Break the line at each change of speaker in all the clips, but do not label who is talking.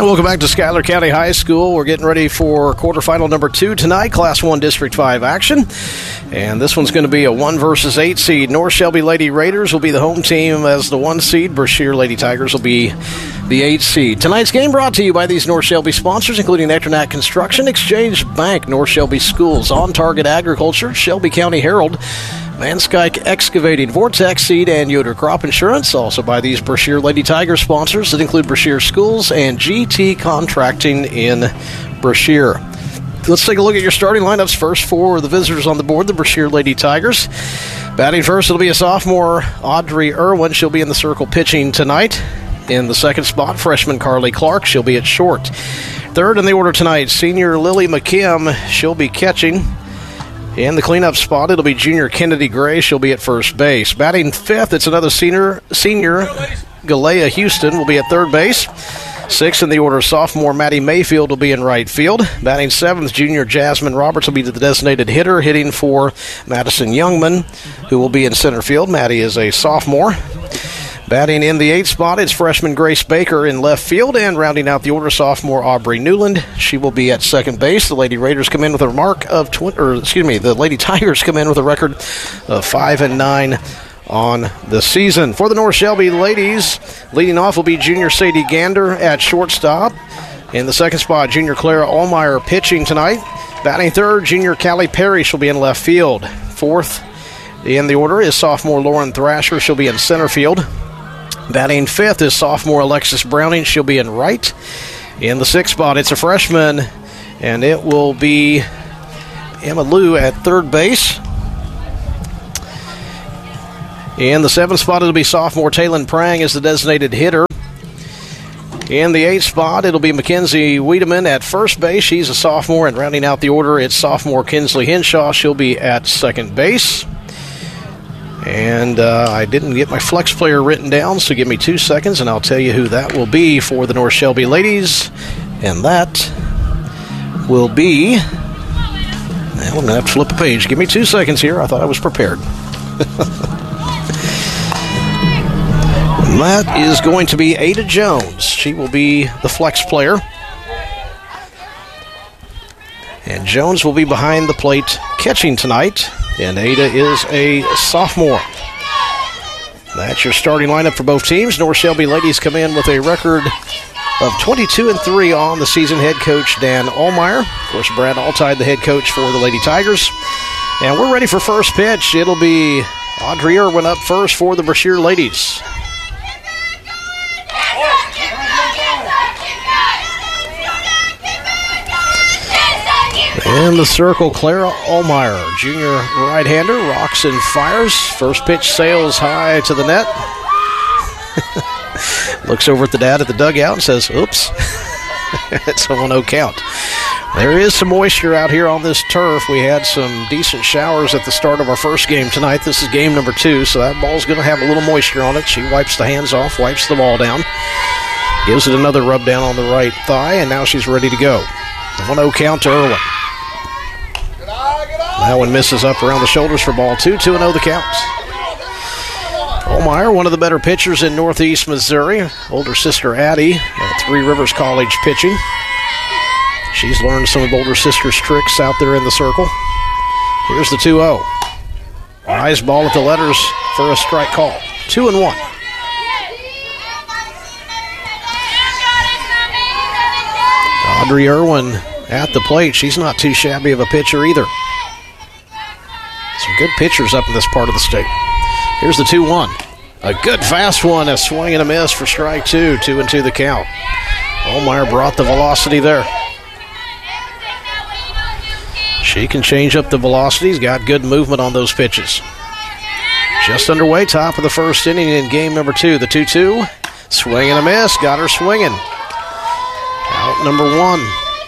Welcome back to Schuyler County High School. We're getting ready for quarterfinal number 2 tonight, Class 1 District 5 action. And this one's going to be a 1 versus 8 seed. North Shelby Lady Raiders will be the home team as the 1 seed. Brashear Lady Tigers will be the 8 seed. Tonight's game brought to you by these North Shelby sponsors, including Echternach Construction, Exchange Bank, North Shelby Schools, On Target Agriculture, Shelby County Herald, Manskyke Excavating, Vortex Seed, and Yoder Crop Insurance. Also by these Brashear Lady Tigers sponsors that include Brashear Schools and GT Contracting in Brashear. Let's take a look at your starting lineups first for the visitors on the board, the Brashear Lady Tigers. Batting first, it'll be a sophomore, Audrey Irwin. She'll be in the circle pitching tonight. In the second spot, freshman Carly Clark. She'll be at short. Third in the order tonight, senior Lily McKim. She'll be catching. In the cleanup spot, it'll be junior Kennedy Gray. She'll be at first base. Batting fifth, it's another senior Galea Houston will be at third base. Sixth in the order, sophomore Maddie Mayfield will be in right field. Batting seventh, junior Jasmine Roberts will be the designated hitter, hitting for Madison Youngman, who will be in center field. Maddie is a sophomore. Batting in the eighth spot, it's freshman Grace Baker in left field, and rounding out the order, sophomore Aubrey Newland. She will be at second base. The Lady Raiders come in with a the Lady Tigers come in with a record of 5-9 on the season. For the North Shelby ladies, leading off will be junior Sadie Gander at shortstop. In the second spot, junior Clara Allmeyer pitching tonight. Batting third, junior Callie Perry. She'll be in left field. Fourth in the order is sophomore Lauren Thrasher. She'll be in center field. Batting fifth is sophomore Alexis Browning. She'll be in right. In the sixth spot, it's a freshman, and it will be Emma Lou at third base. In the seventh spot, it'll be sophomore Taylon Prang as the designated hitter. In the eighth spot, it'll be Mackenzie Wiedemann at first base. She's a sophomore, and rounding out the order, it's sophomore Kinsley Henshaw. She'll be at second base. And I didn't get my flex player written down, so give me 2 seconds, and I'll tell you who that will be for the North Shelby ladies. And that will be... Well, I'm going to have to flip a page. Give me 2 seconds here. I thought I was prepared. And that is going to be Ada Jones. She will be the flex player. And Jones will be behind the plate catching tonight. And Ada is a sophomore. That's your starting lineup for both teams. North Shelby ladies come in with a record of 22-3 on the season. Head coach Dan Allmeyer. Of course, Brad Altai, the head coach for the Lady Tigers. And we're ready for first pitch. It'll be Audrey Irwin up first for the Brashear ladies. In the circle, Clara Allmeyer, junior right-hander, rocks and fires. First pitch sails high to the net. Looks over at the dad at the dugout and says, oops. It's a 1-0 count. There is some moisture out here on this turf. We had some decent showers at the start of our first game tonight. This is game number 2, so that ball's going to have a little moisture on it. She wipes the hands off, wipes the ball down, gives it another rub down on the right thigh, and now she's ready to go. 1-0 count to Irwin. That one misses up around the shoulders for ball 2. 2-0 the count. Allmeyer, one of the better pitchers in Northeast Missouri. Older sister Addie at Three Rivers College pitching. She's learned some of older sister's tricks out there in the circle. Here's the 2-0. Rise ball at the letters for a strike call. 2-1. Audrey Irwin at the plate. She's not too shabby of a pitcher either. Some good pitchers up in this part of the state. Here's the 2-1. A good fast one, a swing and a miss for strike 2. 2-2 the count. Allmeyer brought the velocity there. She can change up the velocities. Got good movement on those pitches. Just underway, top of the first inning in game number 2. The 2-2. Swing and a miss. Got her swinging. Out number 1.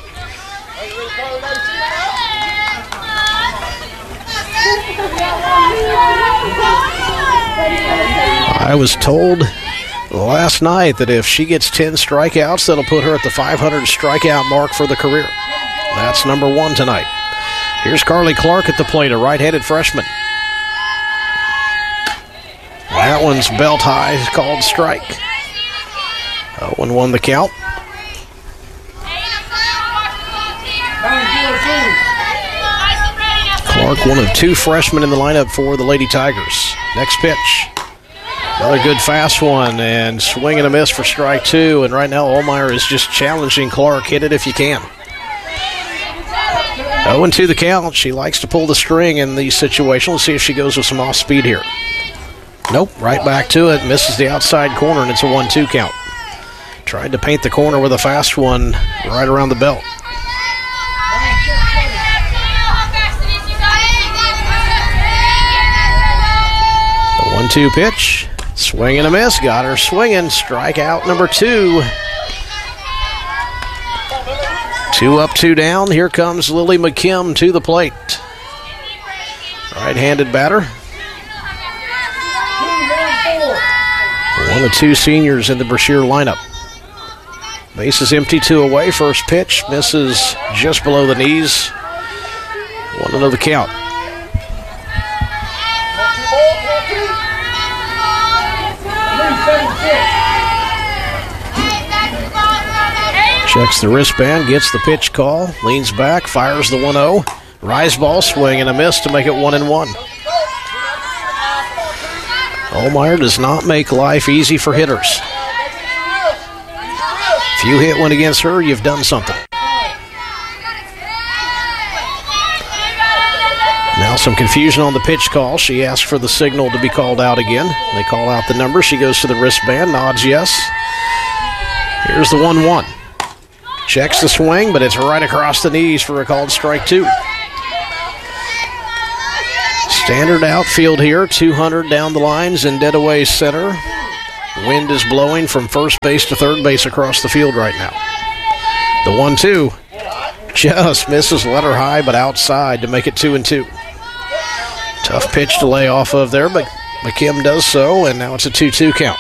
I was told last night that if she gets 10 strikeouts, that'll put her at the 500 strikeout mark for the career. That's number 1 tonight. Here's Carly Clark at the plate, a right-handed freshman. That one's belt high, called strike. 0-1 the count. Clark, one of two freshmen in the lineup for the Lady Tigers. Next pitch. Another good fast one, and swing and a miss for strike two. And right now, Allmeyer is just challenging Clark. Hit it if you can. 0-2 the count. She likes to pull the string in these situations. Let's see if she goes with some off speed here. Nope, right back to it. Misses the outside corner, and it's a 1-2 count. Tried to paint the corner with a fast one right around the belt. The 1-2 pitch. Swing and a miss. Got her swinging. Strikeout number 2. 2 up, 2 down. Here comes Lily McKim to the plate. Right-handed batter. One of 2 seniors in the Brashear lineup. Base is empty, 2 away. First pitch misses just below the knees. 1-0 the count. Checks the wristband, gets the pitch call, leans back, fires the 1-0. Rise ball, swing and a miss to make it 1-1. Allmeyer does not make life easy for hitters. If you hit one against her, you've done something. Now some confusion on the pitch call. She asks for the signal to be called out again. They call out the number. She goes to the wristband, nods yes. Here's the 1-1. Checks the swing, but it's right across the knees for a called strike 2. Standard outfield here, 200 down the lines in dead away center. Wind is blowing from first base to third base across the field right now. The 1-2 just misses letter high, but outside to make it 2-2. Tough pitch to lay off of there, but McKim does so, and now it's a 2-2 count.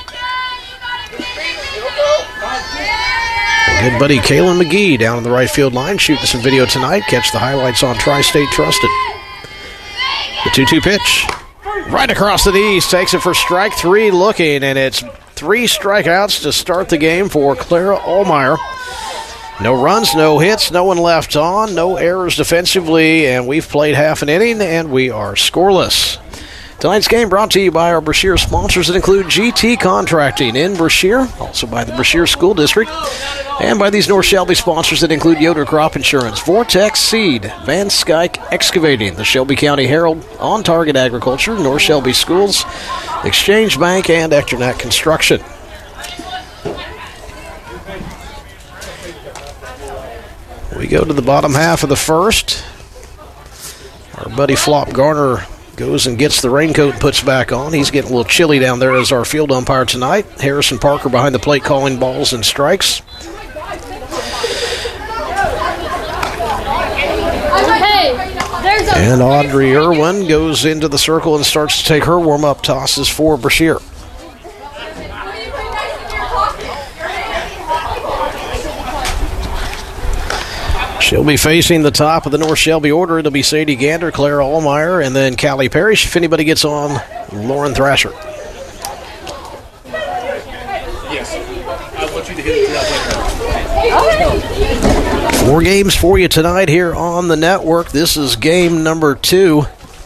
Good buddy Kaylin McGee down in the right field line, shooting some video tonight. Catch the highlights on Tri-State Trusted. The 2-2 pitch. Right across the knees, takes it for strike 3 looking, and it's 3 strikeouts to start the game for Clara Allmeyer. No runs, no hits, no one left on, no errors defensively, and we've played half an inning, and we are scoreless. Tonight's game brought to you by our Brashear sponsors that include GT Contracting in Brashear, also by the Brashear School District, and by these North Shelby sponsors that include Yoder Crop Insurance, Vortex Seed, Van Skyke Excavating, the Shelby County Herald, On Target Agriculture, North Shelby Schools, Exchange Bank, and Ecternet Construction. We go to the bottom half of the first. Our buddy Flop Garner goes and gets the raincoat and puts back on. He's getting a little chilly down there as our field umpire tonight. Harrison Parker behind the plate calling balls and strikes. And Audrey Irwin goes into the circle and starts to take her warm-up tosses for Brashear. She'll be facing the top of the North Shelby order. It'll be Sadie Gander, Clara Allmeyer, and then Callie Parrish. If anybody gets on, Lauren Thrasher.
Yes. I want you to hit it.
4 games for you tonight here on the network. This is game number 2.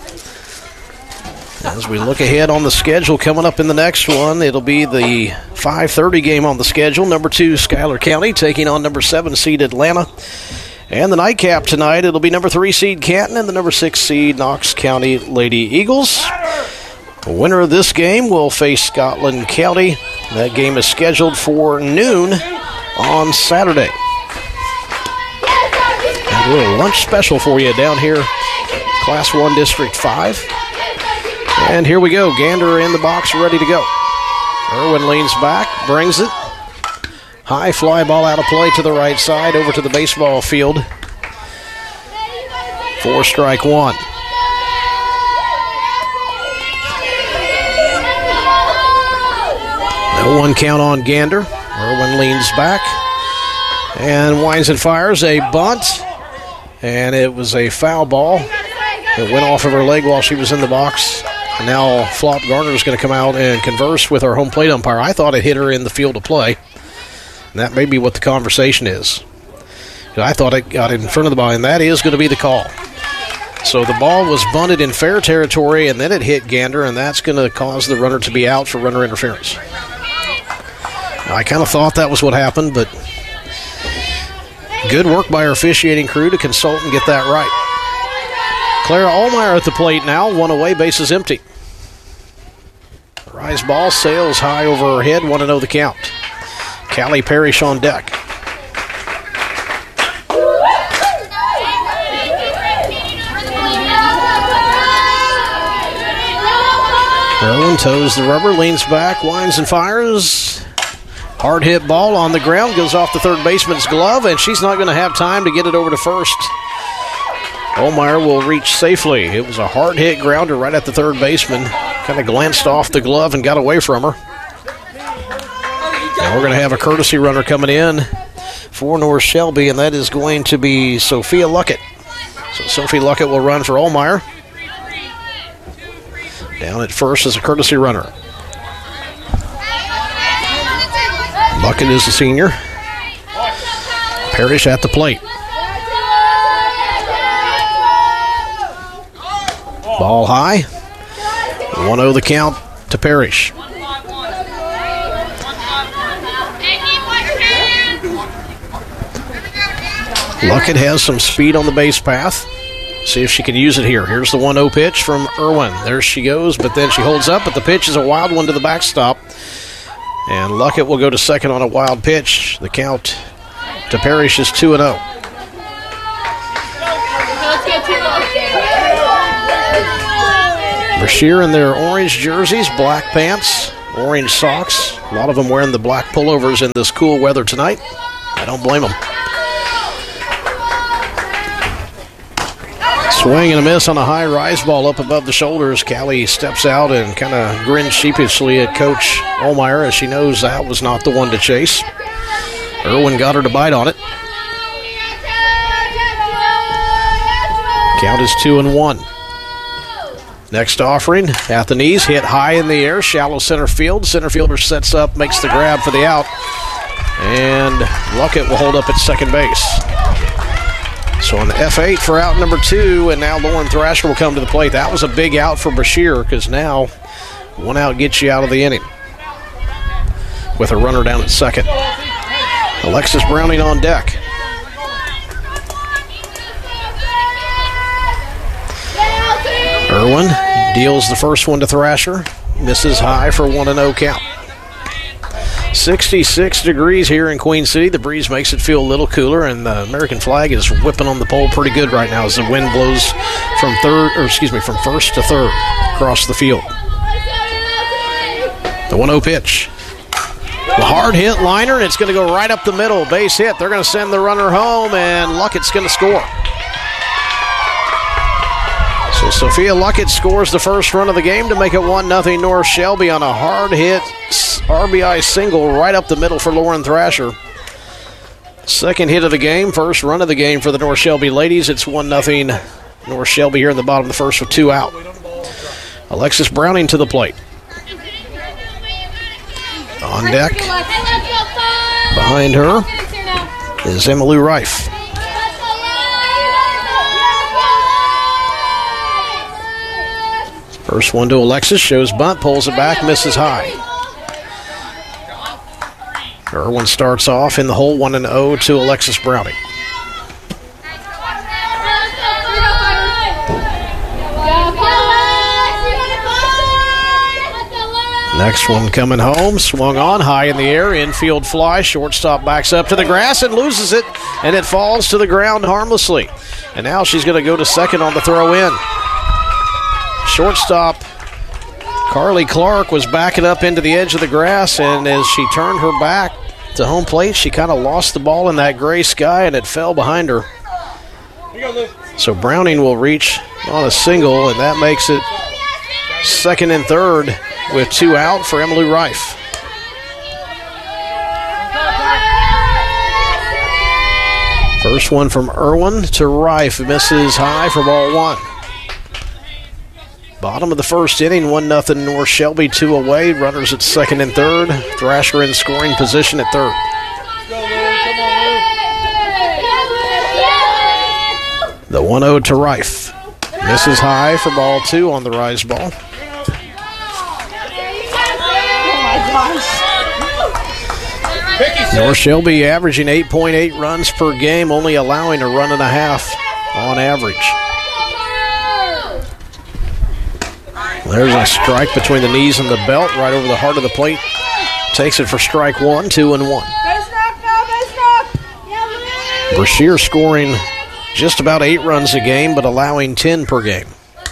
As we look ahead on the schedule coming up in the next one, it'll be the 5:30 game on the schedule. Number 2, Schuyler County, taking on number 7 seed Atlanta. And the nightcap tonight, it'll be number 3 seed Canton and the number 6 seed Knox County Lady Eagles. The winner of this game will face Scotland County. That game is scheduled for noon on Saturday. And a little lunch special for you down here, Class 1 District 5. And here we go, Gander in the box, ready to go. Irwin leans back, brings it. High fly ball out of play to the right side, over to the baseball field. 4 strike 1. No 1 count on Gander. Irwin leans back and winds and fires a bunt. And it was a foul ball. It went off of her leg while she was in the box. And now Flop Garner is going to come out and converse with our home plate umpire. I thought it hit her in the field of play. And that may be what the conversation is. I thought it got in front of the ball, and that is going to be the call. So the ball was bunted in fair territory, and then it hit Gander, and that's going to cause the runner to be out for runner interference. Now, I kind of thought that was what happened, but good work by our officiating crew to consult and get that right. Clara Allmeyer at the plate now, one away, bases empty. Rise ball sails high over her head, 1-0 the count. Callie Parrish on deck. Irwin toes the rubber, leans back, winds and fires. Hard hit ball on the ground, goes off the third baseman's glove, and she's not going to have time to get it over to first. Allmeyer will reach safely. It was a hard hit grounder right at the third baseman. Kind of glanced off the glove and got away from her. Now we're going to have a courtesy runner coming in for North Shelby, and that is going to be Sophia Luckett. So Sophie Luckett will run for Allmeyer. Down at first is a courtesy runner. Luckett is the senior. Parrish at the plate. Ball high. 1-0 the count to Parrish. Luckett has some speed on the base path. See if she can use it here. Here's the 1-0 pitch from Irwin. There she goes, but then she holds up, but the pitch is a wild one to the backstop. And Luckett will go to second on a wild pitch. The count to Parrish is 2-0. Brashear in their orange jerseys, black pants, orange socks. A lot of them wearing the black pullovers in this cool weather tonight. I don't blame them. Swing and a miss on a high rise ball up above the shoulders. Callie steps out and kind of grins sheepishly at Coach Allmeyer as she knows that was not the one to chase. Irwin got her to bite on it. Count is 2-1. Next offering at the knees, hit high in the air, shallow center field. Center fielder sets up, makes the grab for the out. And Luckett will hold up at second base. So on the F8 for out number 2, and now Lauren Thrasher will come to the plate. That was a big out for Brashear because now one out gets you out of the inning with a runner down at second. Alexis Browning on deck. Irwin deals the first one to Thrasher. Misses high for 1-0 count. 66 degrees here in Queen City. The breeze makes it feel a little cooler, and the American flag is whipping on the pole pretty good right now as the wind blows from from first to third across the field. The 1-0 pitch. The hard hit liner, and it's going to go right up the middle. Base hit. They're going to send the runner home, and Luckett's going to score. So Sophia Luckett scores the first run of the game to make it 1-0 North Shelby on a hard hit RBI single right up the middle for Lauren Thrasher. Second hit of the game, first run of the game for the North Shelby ladies. It's 1-0 North Shelby here in the bottom of the first with 2 out. Alexis Browning to the plate. On deck, behind her is Emily Reif. First one to Alexis, shows bunt, pulls it back, misses high. Irwin starts off in the hole, 1-0 to Alexis Browning. Next one coming home, swung on, high in the air, infield fly, shortstop backs up to the grass and loses it, and it falls to the ground harmlessly. And now she's going to go to second on the throw in. Shortstop Carly Clark was backing up into the edge of the grass, and as she turned her back to home plate, she kind of lost the ball in that gray sky, and it fell behind her. So Browning will reach on a single, and that makes it second and third with 2 out for Emily Reif. First one from Irwin to Reif, misses high for ball 1. Bottom of the first inning, 1-0 North Shelby, 2 away. Runners at second and third. Thrasher in scoring position at third. The 1-0 to Rife. Misses high for ball 2 on the rise ball. North Shelby averaging 8.8 runs per game, only allowing a run and a half on average. There's a strike between the knees and the belt, right over the heart of the plate. Takes it for strike 1, 2-1. Brashear scoring just about 8 runs a game, but allowing 10 per game.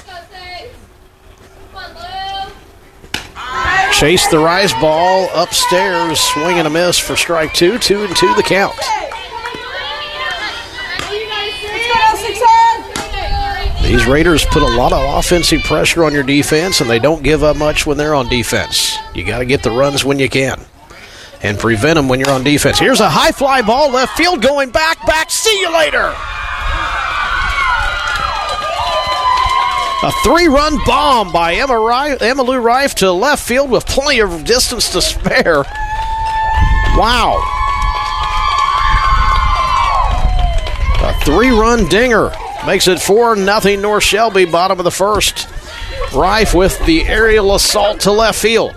Chase the rise ball upstairs, swing and a miss for strike 2, 2-2 the count. These Raiders put a lot of offensive pressure on your defense, and they don't give up much when they're on defense. You got to get the runs when you can and prevent them when you're on defense. Here's a high fly ball, left field, going back, see you later. A 3-run bomb by Emma Lou Rife to left field with plenty of distance to spare. Wow. A 3-run dinger makes it 4-0 North Shelby, bottom of the first. Rife with the aerial assault to left field.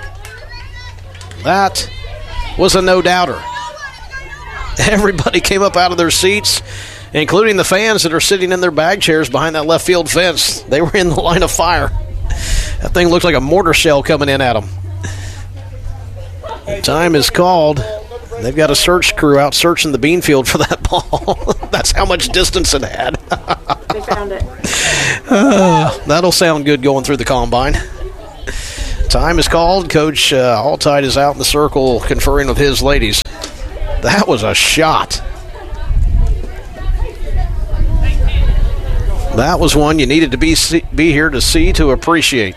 That was a no-doubter. Everybody came up out of their seats, including the fans that are sitting in their bag chairs behind that left field fence. They were in the line of fire. That thing looked like a mortar shell coming in at them. Time is called. They've got a search crew out searching the bean field for that ball. That's how much distance it had.
They found it.
That'll sound good going through the combine. Time is called. Coach Alltide is out in the circle conferring with his ladies. That was a shot. That was one you needed to be here to see, to appreciate.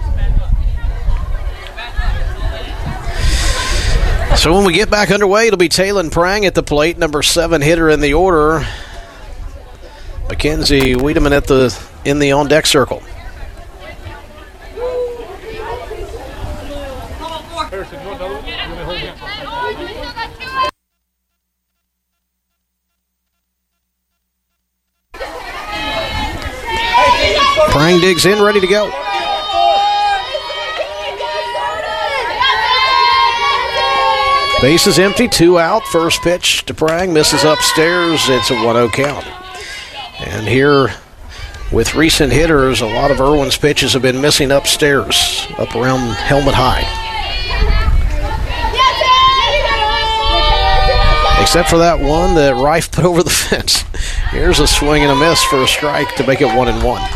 So when we get back underway, it'll be Taylon Prang at the plate, number 7 hitter in the order. Mackenzie Wiedemann in the on-deck circle. Prang digs in, ready to go. Base is empty, 2 out. First pitch to Prang, misses upstairs. It's a 1-0 count. And here, with recent hitters, a lot of Irwin's pitches have been missing upstairs, up around helmet high. Except for that one that Rife put over the fence. Here's a swing and a miss for a strike to make it 1-1.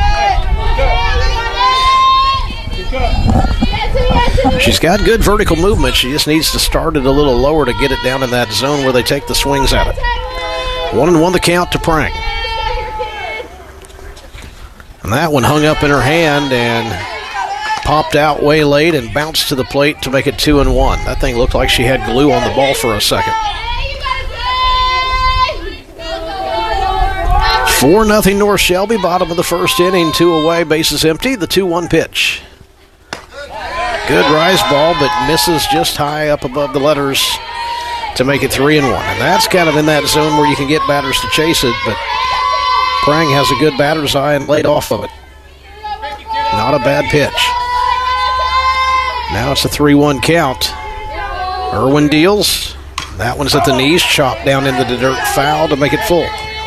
She's got good vertical movement. She just needs to start it a little lower to get it down in that zone where they take the swings at it. 1-1 the count to Prang. And that one hung up in her hand and popped out way late and bounced to the plate to make it 2-1. That thing looked like she had glue on the ball for a second. 4-0 North Shelby, bottom of the first inning, 2 away, bases empty. The 2-1 pitch. Good rise ball, but misses just high up above the letters to make it 3-1. And that's kind of in that zone where you can get batters to chase it, but Prang has a good batter's eye and laid off of it. Not a bad pitch. Now it's a 3-1 count. Irwin deals. That one's at the knees, chopped down into the dirt, foul to make it full.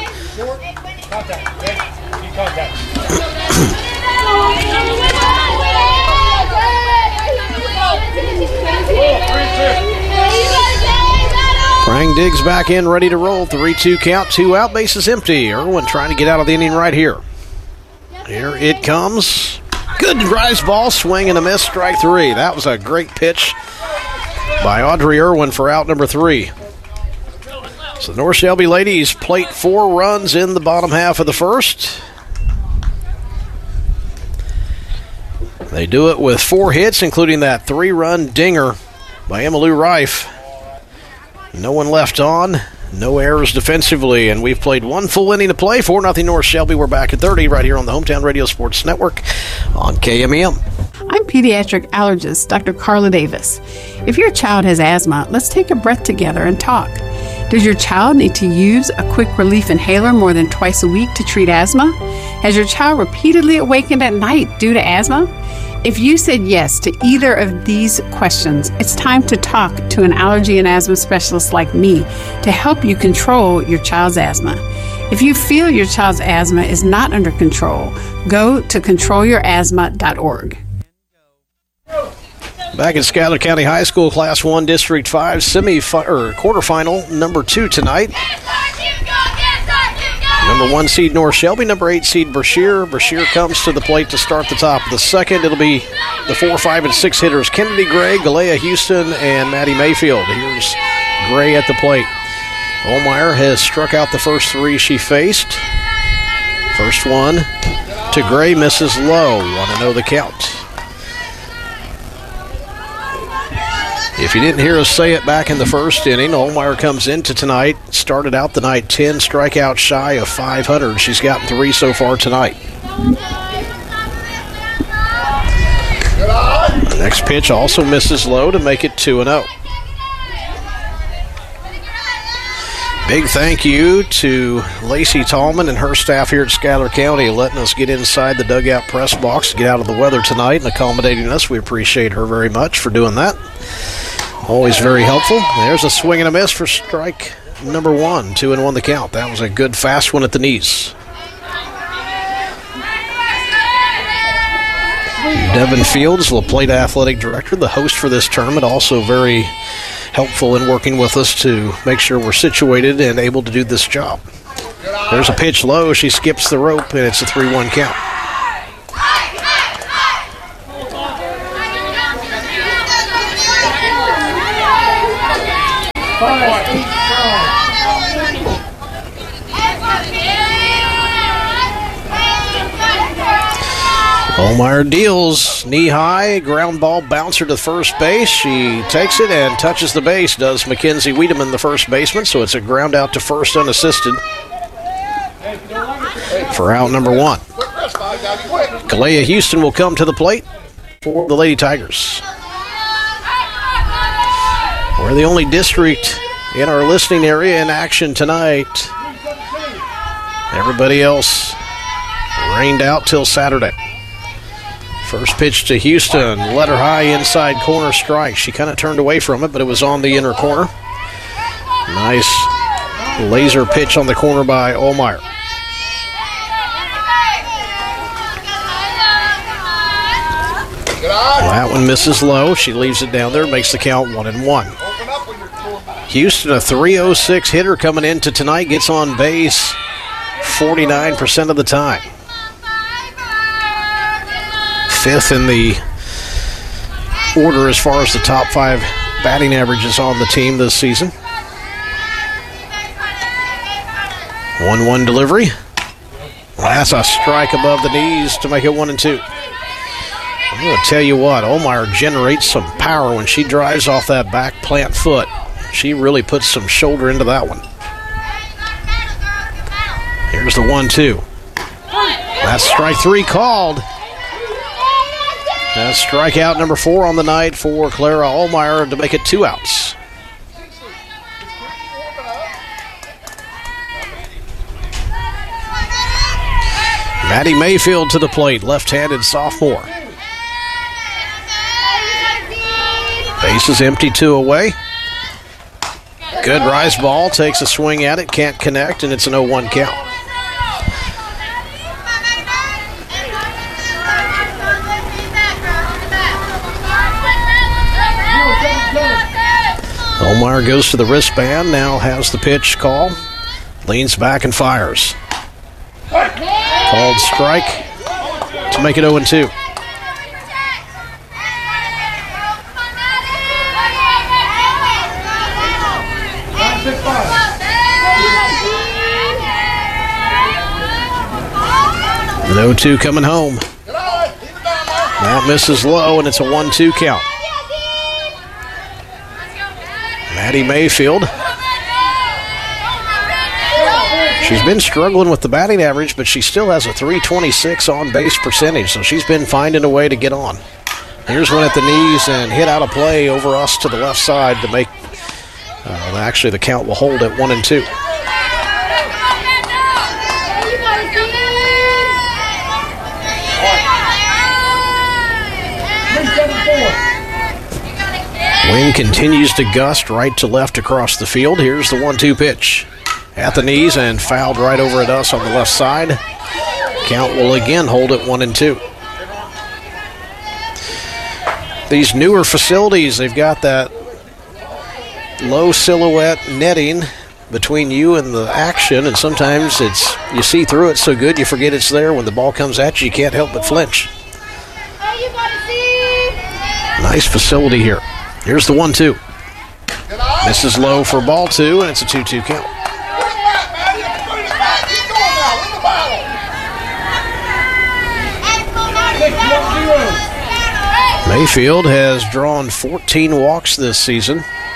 Prang digs back in, ready to roll. 3-2 count, 2 out, bases empty. Irwin trying to get out of the inning right here. Here it comes. Good rise ball, swing and a miss, strike 3. That was a great pitch by Audrey Irwin for out number 3. So the North Shelby ladies plate 4 runs in the bottom half of the first. They do it with 4 hits, including that 3-run dinger by Emma Lou Rife. No one left on, no errors defensively, and we've played 1 full inning to play. 4-0 North Shelby. We're back at 30 right here on the Hometown Radio Sports Network on KMEM.
I'm pediatric allergist Dr. Carla Davis. If your child has asthma, let's take a breath together and talk.
Does your child need to use a quick relief inhaler more than twice a week to treat asthma? Has your child repeatedly awakened at night due to asthma? If you said yes to either of these questions, it's time to talk to an allergy and asthma specialist like me to help you control your child's asthma. If you feel your child's asthma is not under control, go to controlyourasthma.org.
Back at Schuyler County High School, Class 1, District 5, quarterfinal number 2 tonight. Number 1 seed North Shelby, number 8 seed Brashear. Brashear comes to the plate to start the top of the second. It'll be the 4, 5, and 6 hitters, Kennedy Gray, Galea Houston, and Maddie Mayfield. Here's Gray at the plate. Olmeyer has struck out the first 3 she faced. First one to Gray, misses low. 1-0 the count. If you didn't hear us say it back in the first inning, Olmeyer comes into tonight, started out the night 10 strikeouts shy of 500. She's gotten 3 so far tonight. The next pitch also misses low to make it 2-0. Big thank you to Lacey Tallman and her staff here at Schuyler County letting us get inside the dugout press box, get out of the weather tonight and accommodating us. We appreciate her very much for doing that. Always very helpful. There's a swing and a miss for strike number 1. 2-1 the count. That was a good fast one at the knees. Devin Fields, La Plata Athletic Director, the host for this tournament, also very helpful in working with us to make sure we're situated and able to do this job. There's a pitch low. She skips the rope, and it's a 3-1 count. Olmeyer deals knee-high, ground ball bouncer to first base. She takes it and touches the base, does Mackenzie Wiedemann, the first baseman, so it's a ground out to first unassisted for out number 1. Galea Houston will come to the plate for the Lady Tigers. We're the only district in our listening area in action tonight. Everybody else rained out till Saturday. First pitch to Houston, let her high inside corner strike. She kind of turned away from it, but it was on the inner corner. Nice laser pitch on the corner by Olmeyer. That one misses low. She leaves it down there, makes the count 1-1. Houston, a .306 hitter coming into tonight, gets on base 49% of the time. 5th in the order as far as the top 5 batting averages on the team this season. 1-1 delivery. That's a strike above the knees to make it 1-2. I'm going to tell you what, Olmeyer generates some power when she drives off that back plant foot. She really puts some shoulder into that one. Here's the 1-2. That's strike 3 called. That's strikeout number 4 on the night for Clara Olmeyer to make it 2 outs. Maddie Mayfield to the plate, left-handed sophomore. Base is empty, 2 away. Good rise ball, takes a swing at it, can't connect, and it's an 0-1 count. Olmeyer goes to the wristband, now has the pitch call, leans back and fires. Called strike to make it 0-2. An 0-2 coming home. That misses low, and it's a 1-2 count. Maddie Mayfield. She's been struggling with the batting average, but she still has a .326 on-base percentage, so she's been finding a way to get on. Here's one at the knees and hit out of play over us to the left side to make Actually, the count will hold at 1-2. Wind continues to gust right to left across the field. Here's the 1-2 pitch. At the knees and fouled right over at us on the left side. Count will again hold at 1-2. These newer facilities, they've got that low silhouette netting between you and the action, and sometimes you see through it so good you forget it's there. When the ball comes at you, you can't help but flinch. Nice facility here. Here's the 1-2. Misses low for ball 2, and it's a 2-2 count. Mayfield has drawn 14 walks this season.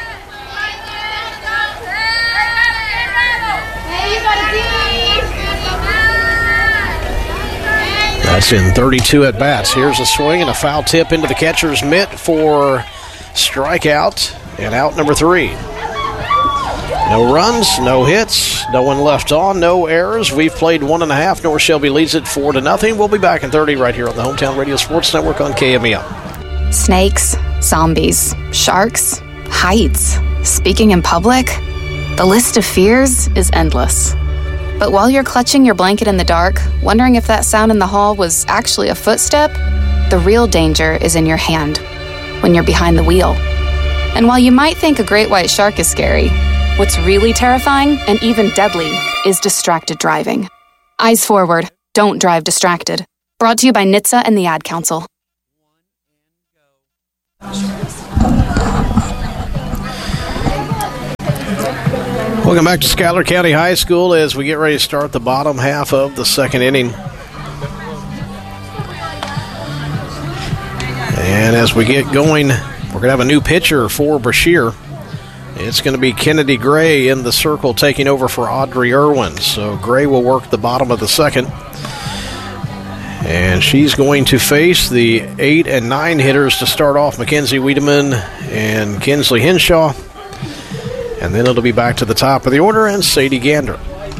That's in 32 at-bats. Here's a swing and a foul tip into the catcher's mitt for strikeout, and out number 3. No runs, no hits, no one left on, no errors. We've played 1.5. North Shelby leads it 4-0. We'll be back in 30 right here on the Hometown Radio Sports Network on KMEL.
Snakes, zombies, sharks, heights, speaking in public. The list of fears is endless. But while you're clutching your blanket in the dark, wondering if that sound in the hall was actually a footstep, the real danger is in your hand, when you're behind the wheel. And while you might think a great white shark is scary, what's really terrifying and even deadly is distracted driving. Eyes forward, don't drive distracted. Brought to you by NHTSA and the Ad Council.
Welcome back to Schuyler County High School as we get ready to start the bottom half of the second inning. And as we get going, we're going to have a new pitcher for Brashear. It's going to be Kennedy Gray in the circle taking over for Audrey Irwin. So Gray will work the bottom of the second. And she's going to face the 8 and 9 hitters to start off, Mackenzie Wiedemann and Kinsley Henshaw. And then it'll be back to the top of the order and Sadie Gander.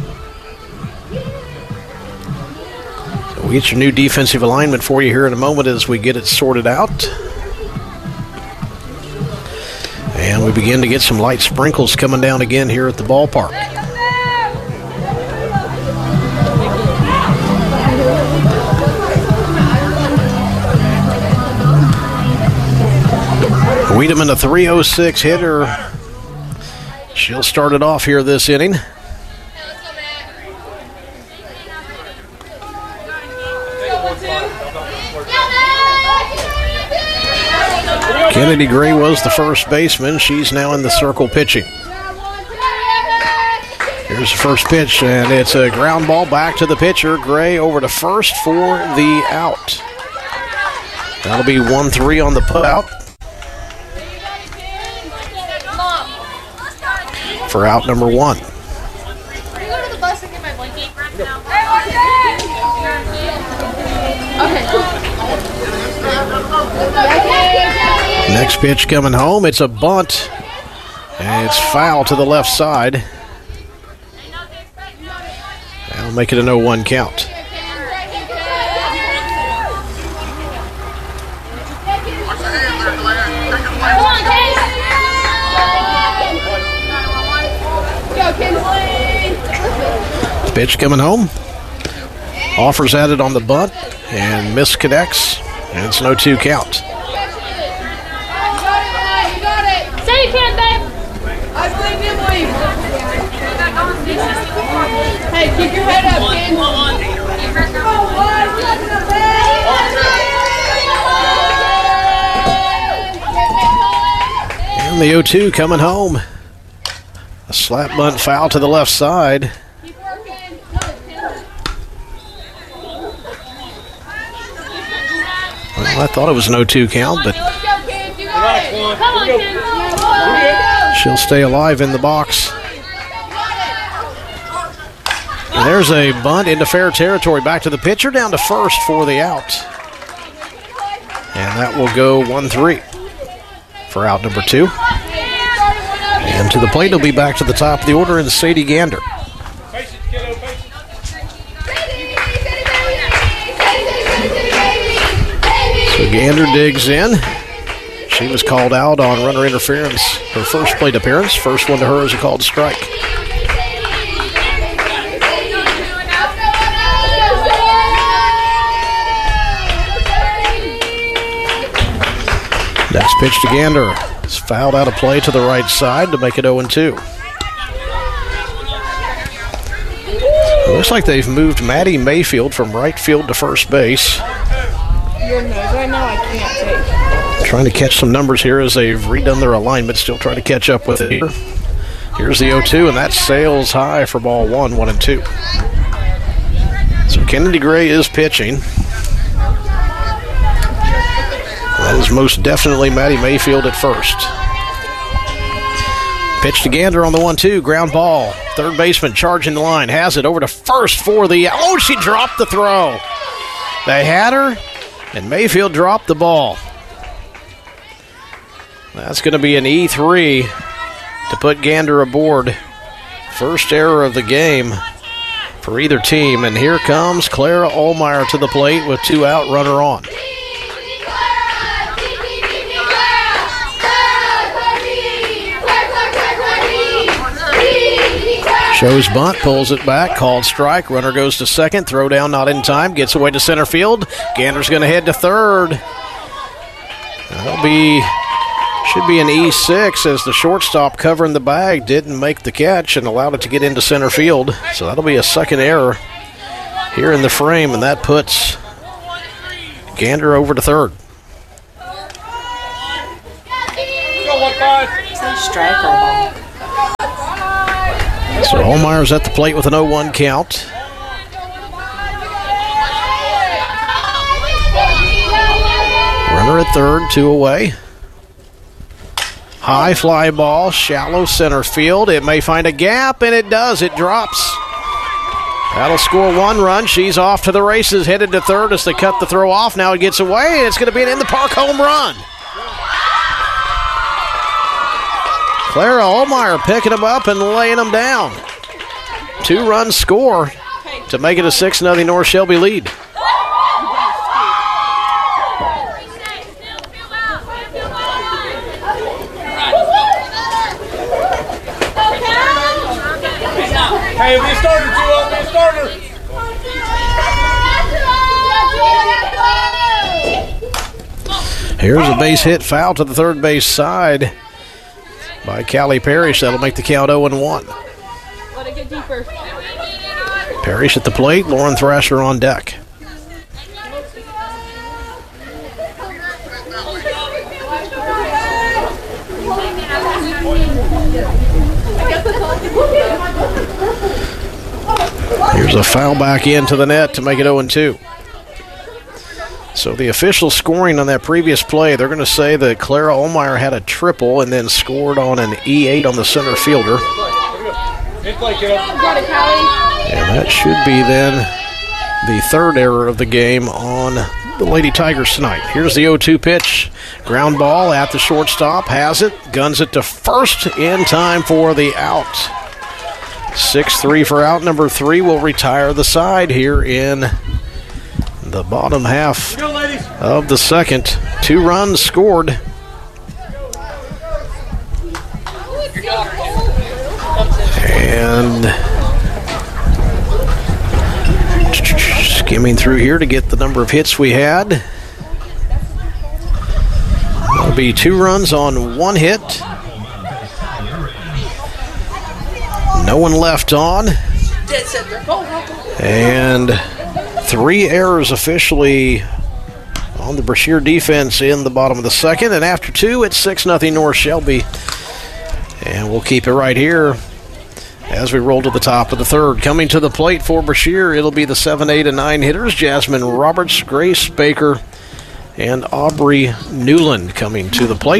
So we'll get your new defensive alignment for you here in a moment as we get it sorted out. And we begin to get some light sprinkles coming down again here at the ballpark. Wiedemann, a .306 hitter. She'll start it off here this inning. Kennedy Gray was the first baseman. She's now in the circle pitching. Here's the first pitch, and it's a ground ball back to the pitcher. Gray over to first for the out. That'll be 1-3 on the put out. For out number 1. Next pitch coming home. It's a bunt. And it's foul to the left side. That'll make it an 0-1 count. Pitch coming home. Offers at it on the bunt and misconnects. And it's an 0-2 count.
You got it. Say you can, babe. I believe you, believe. Hey, keep your head up, kid.
And the 0-2 coming home. A slap bunt foul to the left side. Well, I thought it was an 0-2 count, but she'll stay alive in the box. And there's a bunt into fair territory. Back to the pitcher, down to first for the out. And that will go 1-3 for out number 2. And to the plate, he'll be back to the top of the order in Sadie Gander. So Gander digs in. She was called out on runner interference, her first plate appearance. First one to her is a called strike. Next pitch to Gander. It's fouled out of play to the right side to make it 0-2. It looks like they've moved Maddie Mayfield from right field to first base.
Your nose right now, I can't take.
Trying to catch some numbers here as they've redone their alignment, still trying to catch up with it here. Here's the 0-2, and that sails high for ball 1-2. So Kennedy Gray is pitching. That is most definitely Maddie Mayfield at first. Pitch to Gander on the 1-2, ground ball. Third baseman charging the line, has it over to first for the... Oh, she dropped the throw. They had her, and Mayfield dropped the ball. That's going to be an E3 to put Gander aboard. First error of the game for either team. And here comes Clara Ohlmeyer to the plate with 2 out, runner on. Shows bunt, pulls it back, called strike. Runner goes to second, throw down not in time, gets away to center field. Gander's going to head to third. Should be an E6 as the shortstop covering the bag didn't make the catch and allowed it to get into center field. So that'll be a second error here in the frame, and that puts Gander over to third.
Strike or ball?
So Ohlmeyer's at the plate with an 0-1 count. Runner at third, 2 away. High fly ball, shallow center field. It may find a gap, and it does. It drops. That'll score 1 run. She's off to the races, headed to third as they cut the throw off. Now it gets away, and it's going to be an in-the-park home run. Clara Ohlmeyer picking them up and laying them down. 2-run score to make it a 6-0 North Shelby lead.
Hey, if you started, I'll be a starter.
Here's a base hit foul to the third base side by Callie Parrish. That'll make the count 0-1.
Let it get deeper.
Parrish at the plate, Lauren Thrasher on deck. Here's a foul back into the net to make it 0-2. So the official scoring on that previous play, they're going to say that Clara Ohlmeyer had a triple and then scored on an E8 on the center fielder. And that should be then the third error of the game on the Lady Tigers tonight. Here's the 0-2 pitch. Ground ball at the shortstop, has it, guns it to first in time for the out. 6-3 for out. Number 3 will retire the side here in the bottom half of the second. 2 runs scored. And skimming through here to get the number of hits we had. That'll be 2 runs on 1 hit. No one left on. And 3 errors officially on the Brashear defense in the bottom of the second. And after 2, it's 6-0 North Shelby. And we'll keep it right here as we roll to the top of the third. Coming to the plate for Brashear, it'll be the 7, 8, and 9 hitters. Jasmine Roberts, Grace Baker, and Aubrey Newland coming to the plate.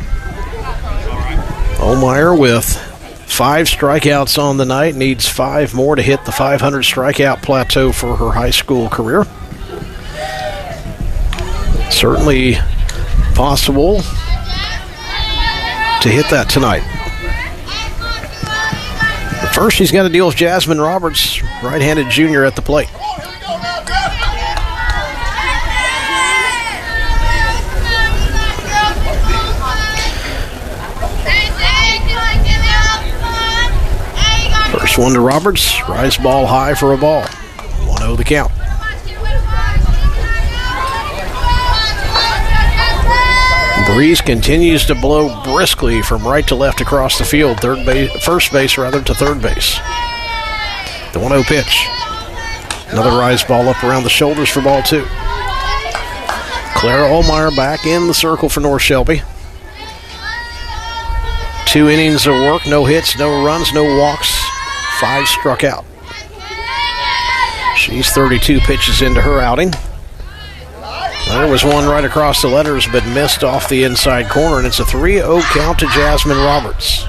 Ohlmeyer with 5 strikeouts on the night, needs 5 more to hit the 500 strikeout plateau for her high school career. Certainly possible to hit that tonight. First, she's got to deal with Jasmine Roberts, right-handed junior at the plate. First one to Roberts. Rise ball high for a ball. 1-0 the count. Breeze continues to blow briskly from right to left across the field. First base to third base. The 1-0 pitch. Another rise ball up around the shoulders for ball 2. Clara Ohlmeyer back in the circle for North Shelby. 2 innings of work, no hits, no runs, no walks. 5 struck out. She's 32 pitches into her outing. There was one right across the letters, but missed off the inside corner, and it's a 3-0 count to Jasmine Roberts.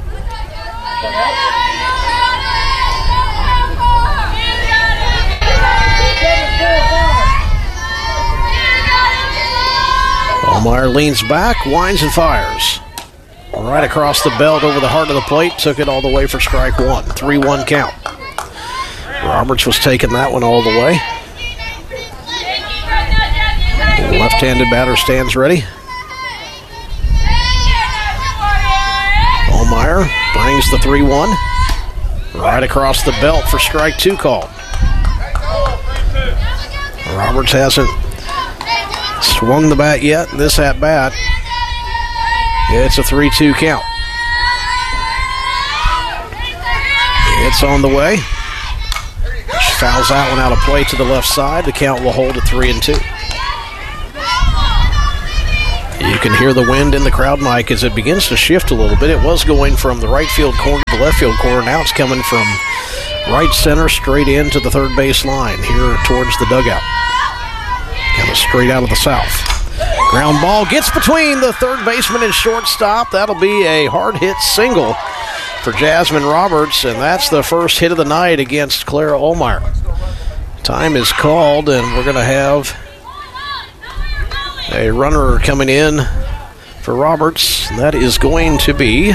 Ohlmeyer leans back, winds and fires. Right across the belt over the heart of the plate, took it all the way for strike 1. 3-1 count. Roberts was taking that one all the way. The left-handed batter stands ready. Ohlmeyer brings the 3-1. Right across the belt for strike 2 called. Roberts hasn't swung the bat yet. This at bat, it's a 3-2 count. It's on the way. She fouls that one out of play to the left side. The count will hold at 3-2. You can hear the wind in the crowd mic as it begins to shift a little bit. It was going from the right field corner to the left field corner. Now it's coming from right center straight into the third base line here towards the dugout. Kind of straight out of the south. Ground ball gets between the third baseman and shortstop. That'll be a hard hit single for Jasmine Roberts, and that's the first hit of the night against Clara Ohlmeyer. Time is called, and we're going to have a runner coming in for Roberts. That is going to be,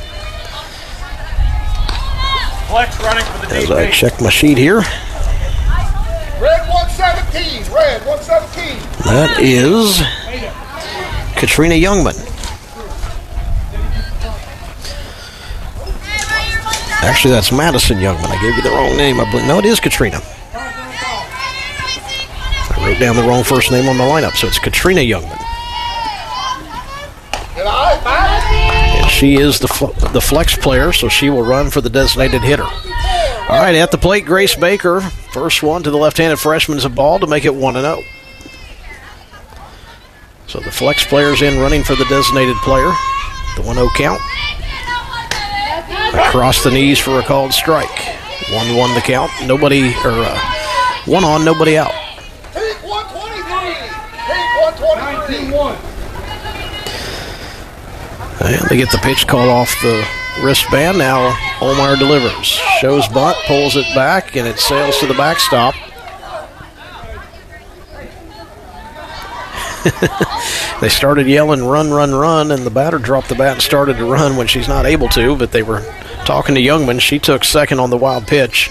Flex running for the
as I check my sheet here,
Red 117. Red 117.
that is Katrina Youngman. Actually, that's Madison Youngman. I gave you the wrong name. No, it is Katrina. I wrote down the wrong first name on the lineup, so it's Katrina Youngman. And she is the flex player, so she will run for the designated hitter. All right, at the plate, Grace Baker. First one to the left-handed freshman's a ball to make it 1-0. So the flex player's in running for the designated player. The 1-0 count. Across the knees for a called strike. 1-1 the count. Nobody, or one on, nobody out.
Take 123. Take 123.
And they get the pitch call off the wristband. Now Ohlmeyer delivers. Shows bunt, pulls it back, and it sails to the backstop. They started yelling, run, run, run, and the batter dropped the bat and started to run when she's not able to, but they were talking to Youngman. She took second on the wild pitch.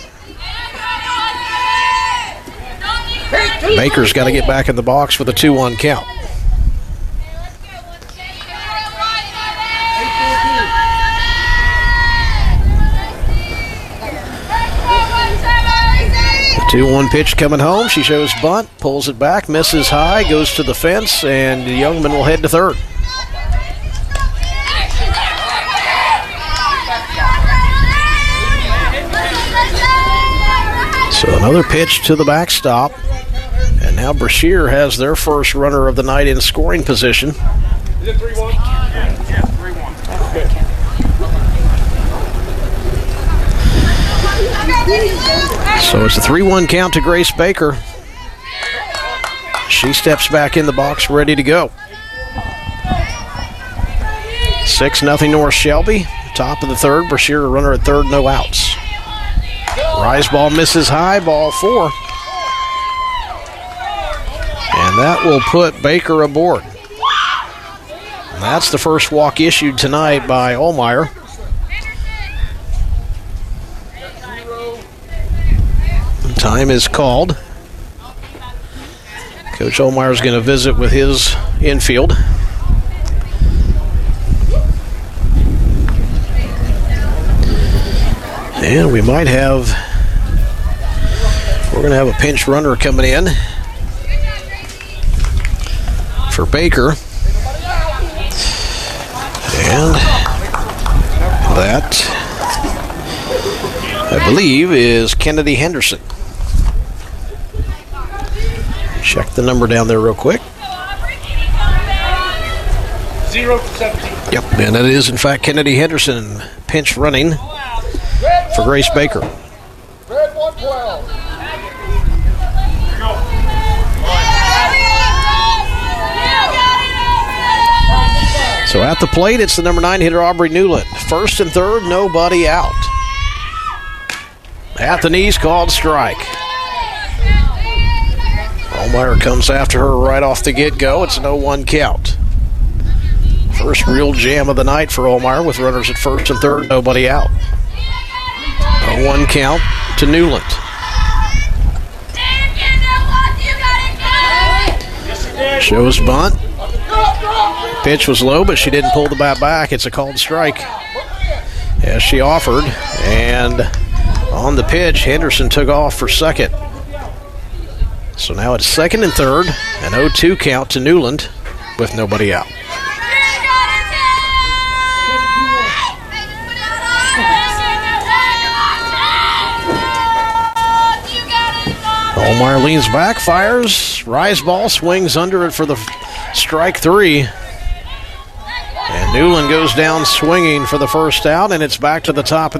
Baker's got to get back in the box with a 2-1 count. The 2-1 pitch coming home. She shows bunt, pulls it back, misses high, goes to the fence, and Youngman will head to third. So another pitch to the backstop. And now Brashear has their first runner of the night in scoring position.
Is it 3-1? Yeah, 3-1.
So it's a 3-1 count to Grace Baker. She steps back in the box ready to go. 6-0 North Shelby. Top of the third. Brashear a runner at third, no outs. Rise ball misses high, ball 4. And that will put Baker aboard. And that's the first walk issued tonight by Ohlmeyer. Time is called. Coach Ohlmeyer is going to visit with his infield. And we might have, we're going to have a pinch runner coming in for Baker. And that, I believe, is Kennedy Henderson. Check the number down there real quick.
0-17.
Yep, and that is, in fact, Kennedy Henderson pinch running for Grace Baker.
Red 112.
So at the plate, it's the number 9 hitter, Aubrey Newland. First and third, nobody out. At the knees, called strike. Ohlmeyer comes after her right off the get-go. It's an 0-1 count. First real jam of the night for Ohlmeyer with runners at first and third, nobody out. 0-1 count to Newland. Shows bunt. Pitch was low, but she didn't pull the bat back. It's a called strike, as she offered. And on the pitch, Henderson took off for second. So now it's second and third, an 0-2 count to Newland with nobody out. Ohlmeyer leans back, fires, rise ball, swings under it for the strike 3. And Newland goes down swinging for the first out, and it's back to the top of